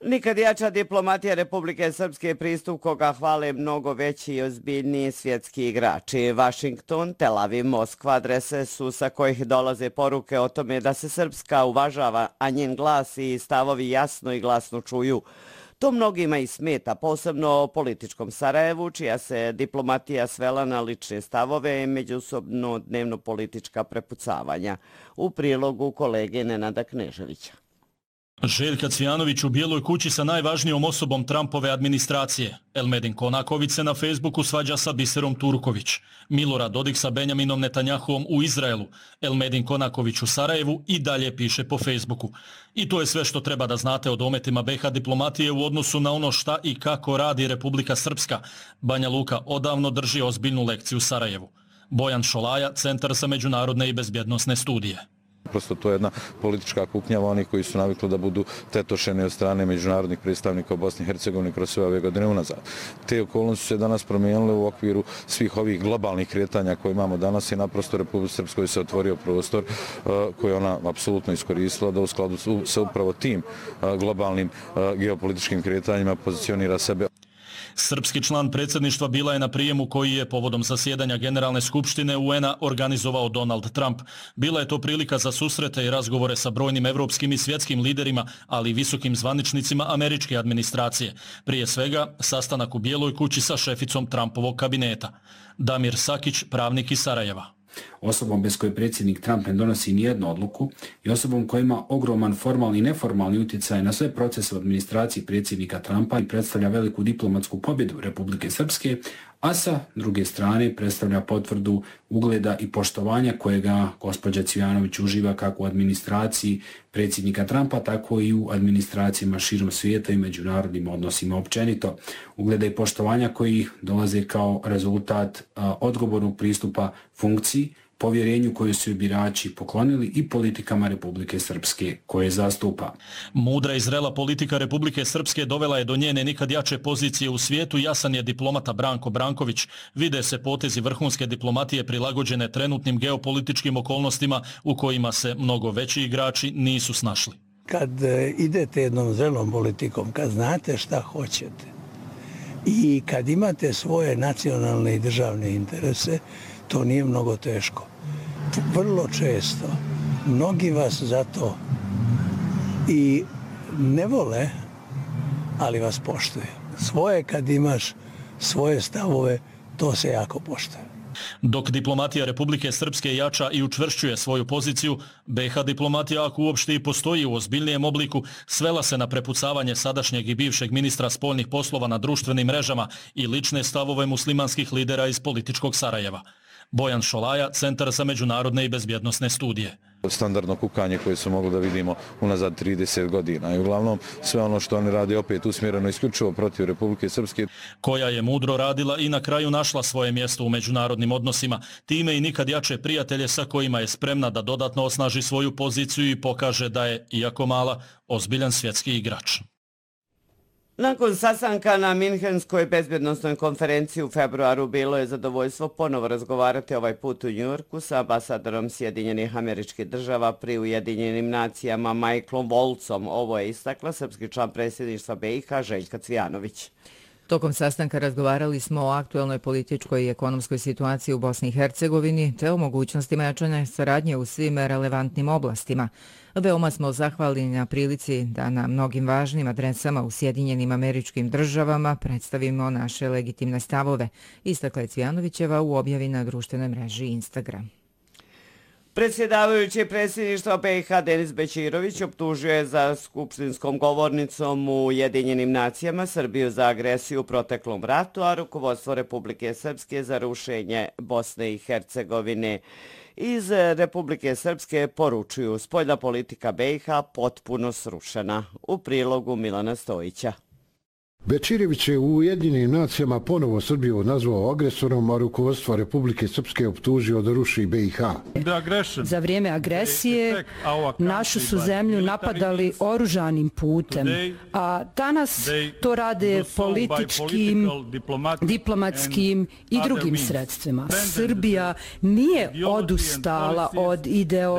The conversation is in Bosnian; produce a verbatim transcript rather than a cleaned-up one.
Nikad jača diplomatija Republike Srpske, pristup koga hvale mnogo veći i ozbiljniji svjetski igrači. Washington, Tel Aviv, Moskva, adrese su sa kojih dolaze poruke o tome da se Srpska uvažava, a njen glas i stavovi jasno i glasno čuju. To mnogima i smeta, posebno političkom Sarajevu, čija se diplomatija svela na lične stavove i međusobno dnevno-politička prepucavanja. U prilogu kolege Nenada Kneževića. Željka Cvijanović u Bijeloj kući sa najvažnijom osobom Trumpove administracije. Elmedin Konaković se na Facebooku svađa sa Biserom Turković. Milorad Dodik sa Benjaminom Netanjahuom u Izraelu. Elmedin Konaković u Sarajevu i dalje piše po Facebooku. I to je sve što treba da znate o dometima be ha diplomatije u odnosu na ono šta i kako radi Republika Srpska. Banja Luka odavno drži ozbiljnu lekciju u Sarajevu. Bojan Šolaja, Centar za međunarodne i bezbjednosne studije. Prosto to je jedna politička kuknjava, oni koji su navikli da budu tetošeni od strane međunarodnih predstavnika u Bosni i Hercegovini kroz sve ove godine unazad. Te okolnosti su se danas promijenile u okviru svih ovih globalnih kretanja koje imamo danas i naprosto Republike Srpskoj se otvorio prostor koji ona apsolutno iskoristila da u skladu sa upravo tim globalnim geopolitičkim kretanjima pozicionira sebe. Srpski član predsjedništva bila je na prijemu koji je povodom zasjedanja Generalne skupštine u en a organizovao Donald Trump. Bila je to prilika za susrete i razgovore sa brojnim evropskim i svjetskim liderima, ali i visokim zvaničnicima američke administracije. Prije svega, sastanak u Bijeloj kući sa šeficom Trumpovog kabineta. Damir Sakić, pravnik iz Sarajeva. Osobom bez koje predsjednik Trump ne donosi nijednu odluku i osobom koja ima ogroman formalni i neformalni utjecaj na sve procese u administraciji predsjednika Trumpa i predstavlja veliku diplomatsku pobjedu Republike Srpske, a sa druge strane predstavlja potvrdu ugleda i poštovanja kojega gospođa Cvijanović uživa kako u administraciji predsjednika Trumpa, tako i u administracijama širom svijeta i međunarodnim odnosima općenito. Ugleda i poštovanja koji dolaze kao rezultat a, odgovornog pristupa funkciji, povjerenju koju su birači poklonili i politikama Republike Srpske koje zastupa. Mudra i zrela politika Republike Srpske dovela je do njene nikad jače pozicije u svijetu, jasan je diplomata Branko Branković. Vide se potezi vrhunske diplomatije prilagođene trenutnim geopolitičkim okolnostima u kojima se mnogo veći igrači nisu snašli. Kad idete jednom zrelom politikom, kad znate šta hoćete i kad imate svoje nacionalne i državne interese, to nije mnogo teško. Vrlo često mnogi vas zato i ne vole, ali vas poštuje. Svoje kad imaš, svoje stavove, to se jako poštuje. Dok diplomatija Republike Srpske jača i učvršćuje svoju poziciju, be ha diplomatija, ako uopšte i postoji u ozbiljnijem obliku, svela se na prepucavanje sadašnjeg i bivšeg ministra spoljnih poslova na društvenim mrežama i lične stavove muslimanskih lidera iz političkog Sarajeva. Bojan Šolaja, Centar za međunarodne i bezbjednosne studije. Standardno kukanje koje su mogli da vidimo unazad trideset godina i uglavnom sve ono što oni rade opet usmjereno isključivo protiv Republike Srpske. Koja je mudro radila i na kraju našla svoje mjesto u međunarodnim odnosima, time i nikad jače prijatelje sa kojima je spremna da dodatno osnaži svoju poziciju i pokaže da je, iako mala, ozbiljan svjetski igrač. Nakon sastanka na Minhenskoj bezbjednosnoj konferenciji u februaru bilo je zadovoljstvo ponovo razgovarati ovaj put u Njujorku sa ambasadorom Sjedinjenih Američkih Država pri Ujedinjenim nacijama Michaelom Voltzom. Ovo je istakla srpski član predsjedništva be i ha Željka Cvijanović. Tokom sastanka razgovarali smo o aktuelnoj političkoj i ekonomskoj situaciji u Bosni i Hercegovini te o mogućnostima jačanja saradnje u svim relevantnim oblastima. Veoma smo zahvalni na prilici da na mnogim važnim adresama u Sjedinjenim Američkim Državama predstavimo naše legitimne stavove, istakla je Cvijanovićeva u objavi na društvenoj mreži Instagram. Predsjedavajući predsjedništva be i ha Denis Bećirović optužio je za skupštinskom govornicom u Ujedinjenim nacijama Srbiju za agresiju u proteklom ratu, a rukovodstvo Republike Srpske za rušenje Bosne i Hercegovine. Iz Republike Srpske poručuju spoljna politika be i ha potpuno srušena. U prilogu Milana Stojića. Bećirović je u Ujedinjenim nacijama ponovo Srbiju nazvao agresorom, a rukovodstvo Republike Srpske optužio da ruši be i ha. Za vrijeme agresije našu su zemlju napadali oružanim putem, a danas to rade političkim, diplomatskim i drugim sredstvima. Srbija nije odustala od ideologije